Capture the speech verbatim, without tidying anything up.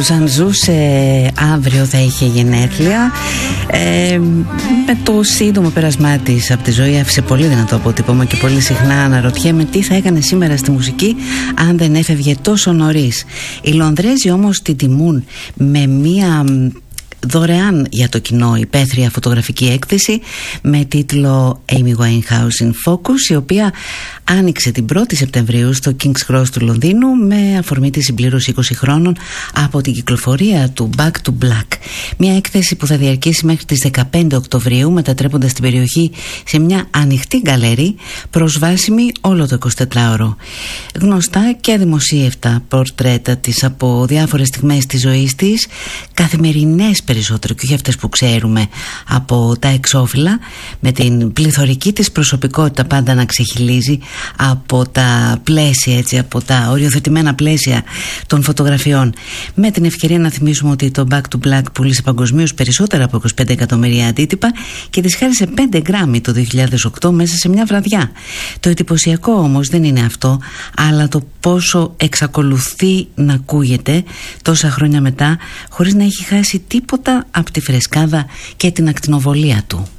Αυτός αν ζούσε αύριο θα είχε γενέθλια. ε, Με το σύντομο πέρασμά της από τη ζωή άφησε πολύ δυνατό αποτύπωμα και πολύ συχνά αναρωτιέμαι τι θα έκανε σήμερα στη μουσική αν δεν έφευγε τόσο νωρίς. Οι Λονδρέζοι όμως την τιμούν με μία δωρεάν για το κοινό υπαίθρια φωτογραφική έκθεση με τίτλο Amy Winehouse in Focus, η οποία άνοιξε την πρώτη Σεπτεμβρίου στο King's Cross του Λονδίνου με αφορμή τη συμπλήρωση είκοσι χρόνων από την κυκλοφορία του Back to Black. Μια έκθεση που θα διαρκήσει μέχρι τις δεκαπέντε Οκτωβρίου, μετατρέποντας την περιοχή σε μια ανοιχτή γκαλερί προσβάσιμη όλο το εικοσιτετράωρο. Γνωστά και αδημοσίευτα πορτρέτα της από διάφορες στιγμές της ζωής της, καθημερινές περισσότερο και όχι αυτές που ξέρουμε από τα εξώφυλλα, με την πληθωρική της προσωπικότητα πάντα να ξεχυλίζει από τα πλαίσια, έτσι, από τα οριοθετημένα πλαίσια των φωτογραφιών. Με την ευκαιρία να θυμίσουμε ότι το Back to Black πούλησε παγκοσμίως περισσότερα από είκοσι πέντε εκατομμύρια αντίτυπα και της χάρισε πέντε Grammy το δύο χιλιάδες οκτώ μέσα σε μια βραδιά. Το εντυπωσιακό όμως δεν είναι αυτό, αλλά το πόσο εξακολουθεί να ακούγεται τόσα χρόνια μετά χωρίς να έχει χάσει τίποτα από τη φρεσκάδα και την ακτινοβολία του.